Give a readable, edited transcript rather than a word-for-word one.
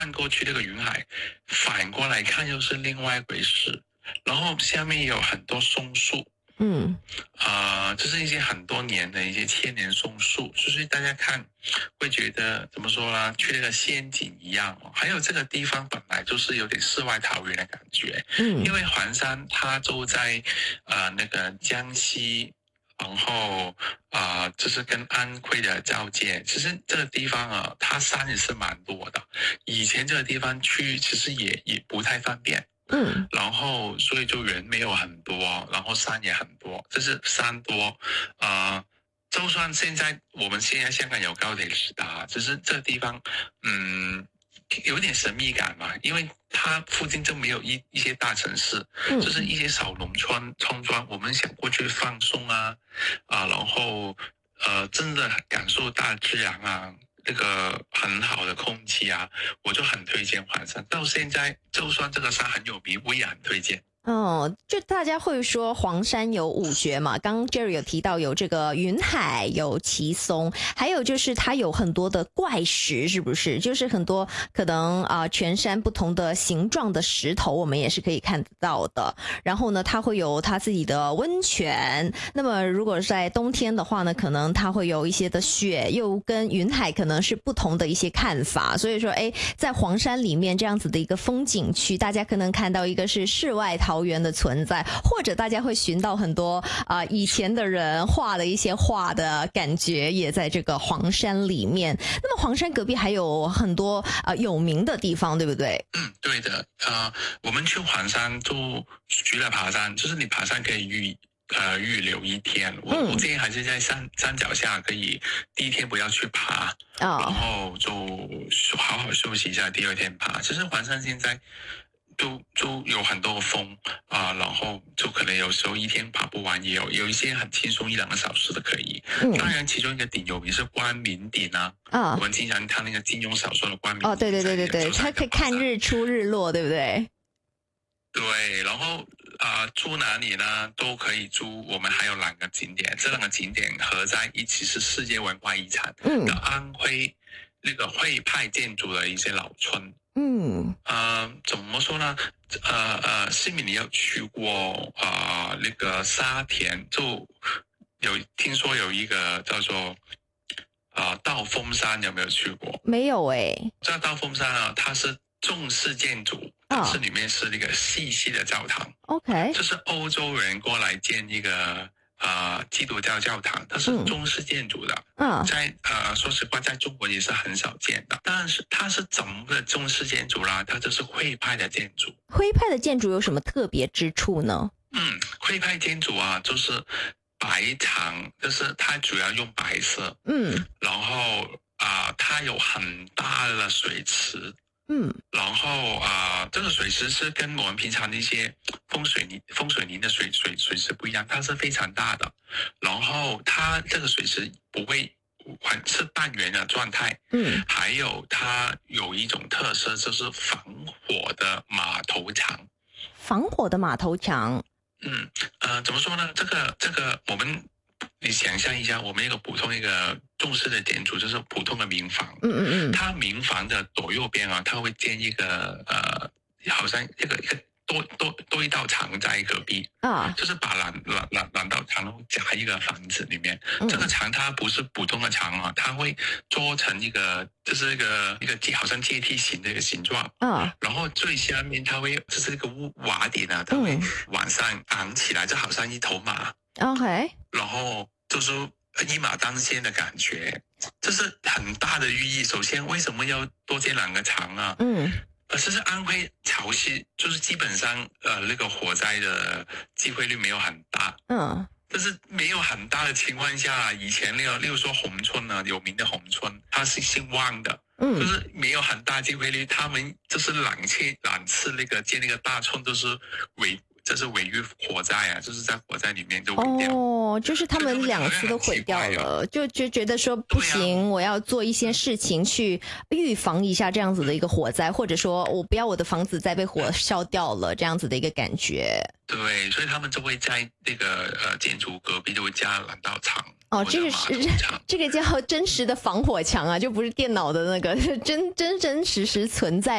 过去这个云海，反过来看又是另外一回事。然后下面有很多松树，就是一些很多年的一些千年松树，就是大家看会觉得怎么说呢，去那个仙境一样哦。还有这个地方本来就是有点世外桃源的感觉，因为环山它就在那个江西。然后就是跟安徽的交界，其实这个地方啊，它山也是蛮多的。以前这个地方去其实也不太方便，然后所以就人没有很多，然后山也很多，就是山多，就算我们现在香港有高铁直达，只是这个地方，有点神秘感嘛，因为它附近就没有一些大城市，就是一些小农村庄，我们想过去放松然后真的感受大自然啊，那个很好的空气啊，我就很推荐环山。到现在，就算这个山很有名，我也很推荐。 就大家会说黄山有五绝嘛，刚刚 Jerry 有提到有这个云海，有奇松，还有就是它有很多的怪石，是不是？就是很多可能全山不同的形状的石头，我们也是可以看得到的。然后呢，它会有它自己的温泉。那么如果是在冬天的话呢，可能它会有一些的雪，又跟云海可能是不同的一些看法。所以说，在黄山里面这样子的一个风景区，大家可能看到一个是世外桃源的存在，或者大家会寻到很多以前的人画的一些画的感觉，也在这个黄山里面。那么黄山隔壁还有很多有名的地方，对不对？ 对的。我们去黄山就除了爬山，就是你爬山可以预留一天。我建议还是在山脚下，可以第一天不要去爬，然后就好好休息一下，第二天爬。其实黄山现在就有很多风然后就可能有时候一天爬不完，也有一些很轻松1-2个小时的可以。当然其中一个顶有名是光明顶我们经常看那个金庸小说的光明顶。 对，它可以看日出日落，对不对？ 对，然后住哪里呢？都可以住。我们还有2个景点，这2个景点合在一起是世界文化遗产的安徽那个徽派建筑的一些老村。怎么说呢？西米，你有去过那个沙田，就听说有一个叫做道峰山，有没有去过？ 没有这道峰山它是中式建筑，但是里面是那个细细的教堂。 OK， 就是欧洲人过来建一个基督教教堂，它是中式建筑的。在说实话，在中国也是很少见的。但是它是怎么个中式建筑啦？它就是徽派的建筑。 徽派的建筑有什么特别之处呢？ 徽派建筑就是白墙，就是它主要用白色。然后它有很大的水池。然后这个水池是跟我们平常的一些风水泥的水池不一样，它是非常大的。然后它这个水池不会是半圆的状态。还有它有一种特色，就是防火的码头墙。 防火的码头墙。 怎么说呢？这个你想象一下，我们一个普通一个中式的建筑，就是普通的民房。它民房的左右边它会建一个好像一个多一道墙在隔壁就是把两道墙夹一个房子里面。这个墙它不是普通的墙它会做成一个就是一个好像阶梯形的一个形状。然后最下面它会就是一个瓦顶它会往上昂起来，就好像一头马。 OK， 然后就是一马当先的感觉，这是很大的寓意。首先，为什么要多建2个墙这是安徽潮汐，就是基本上那个火灾的机会率没有很大。但是没有很大的情况下，以前例如说红村有名的红村，它是姓汪的。就是没有很大机会率，他们就是两次那个建那个大村都是毁于火灾就是在火灾里面就毁掉。 就是他们2次都毁掉了，就觉得说不行，我要做一些事情去预防一下这样子的一个火灾，或者说我不要我的房子再被火烧掉了这样子的一个感觉。 对，所以他们就会在那个建筑隔壁就会加2道墙。 哦，这个叫真实的防火墙啊，就不是电脑的那个真实存在